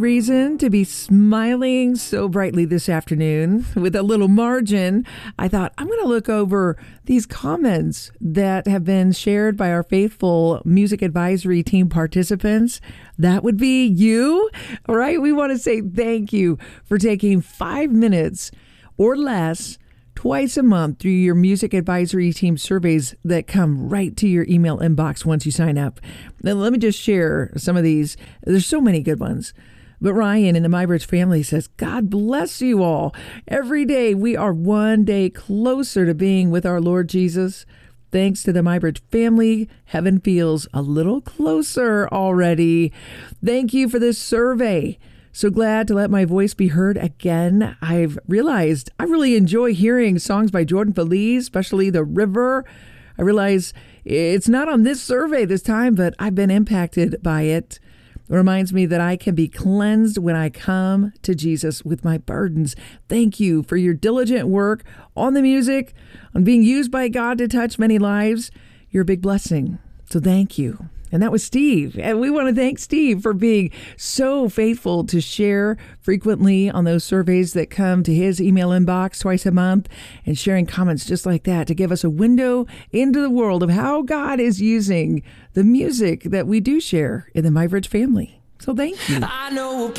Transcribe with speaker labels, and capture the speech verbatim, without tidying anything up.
Speaker 1: Reason to be smiling so brightly this afternoon with a little margin. I thought I'm going to look over these comments that have been shared by our faithful music advisory team participants. That would be you. All right. We want to say thank you for taking five minutes or less twice a month through your music advisory team surveys that come right to your email inbox once you sign up. Now, let me just share some of these. There's so many good ones. But Ryan in the MyBridge family says, God bless you all. Every day we are one day closer to being with our Lord Jesus. Thanks to the MyBridge family, heaven feels a little closer already. Thank you for this survey. So glad to let my voice be heard again. I've realized I really enjoy hearing songs by Jordan Feliz, especially The River. I realize it's not on this survey this time, but I've been impacted by it. It reminds me that I can be cleansed when I come to Jesus with my burdens. Thank you for your diligent work on the music, on being used by God to touch many lives. You're a big blessing. So thank you. And that was Steve. And we want to thank Steve for being so faithful to share frequently on those surveys that come to his email inbox twice a month and sharing comments just like that to give us a window into the world of how God is using the music that we do share in the MyBridge family. So thank you. I know